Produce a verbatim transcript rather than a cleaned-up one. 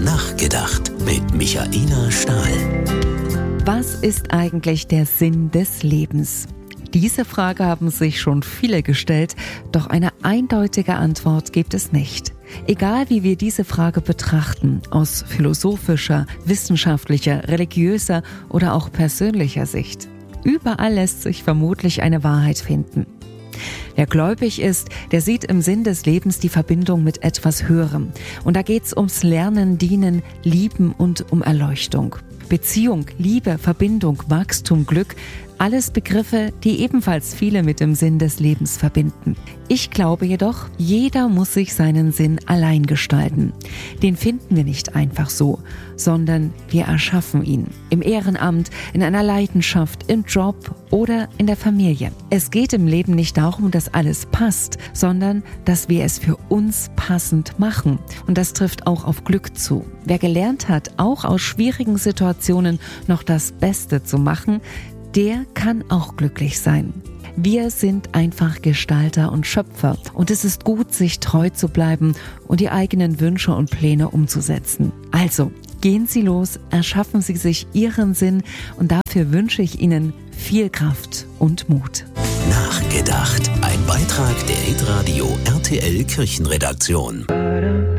Nachgedacht mit Michaela Stahl. Was ist eigentlich der Sinn des Lebens? Diese Frage haben sich schon viele gestellt, doch eine eindeutige Antwort gibt es nicht. Egal wie wir diese Frage betrachten, aus philosophischer, wissenschaftlicher, religiöser oder auch persönlicher Sicht, überall lässt sich vermutlich eine Wahrheit finden. Wer gläubig ist, der sieht im Sinn des Lebens die Verbindung mit etwas Höherem. Und da geht's ums Lernen, Dienen, Lieben und um Erleuchtung. Beziehung, Liebe, Verbindung, Wachstum, Glück, alles Begriffe, die ebenfalls viele mit dem Sinn des Lebens verbinden. Ich glaube jedoch, jeder muss sich seinen Sinn allein gestalten. Den finden wir nicht einfach so, sondern wir erschaffen ihn. Im Ehrenamt, in einer Leidenschaft, im Job oder in der Familie. Es geht im Leben nicht darum, dass alles passt, sondern dass wir es für uns passend machen. Und das trifft auch auf Glück zu. Wer gelernt hat, auch aus schwierigen Situationen noch das Beste zu machen, der kann auch glücklich sein. Wir sind einfach Gestalter und Schöpfer und es ist gut, sich treu zu bleiben und die eigenen Wünsche und Pläne umzusetzen. Also, gehen Sie los, erschaffen Sie sich Ihren Sinn und dafür wünsche ich Ihnen viel Kraft und Mut. Nachgedacht. Ein Beitrag der Hitradio R T L Kirchenredaktion.